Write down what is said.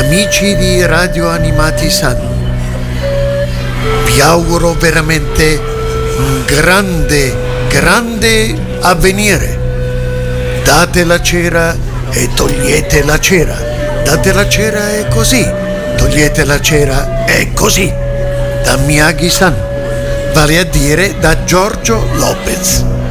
amici di Radio Animati San, vi auguro veramente un grande avvenire. Date la cera e togliete la cera. Date la cera e così. Togliete la cera e così. Da Miyagi-san, vale a dire da Giorgio Lopez.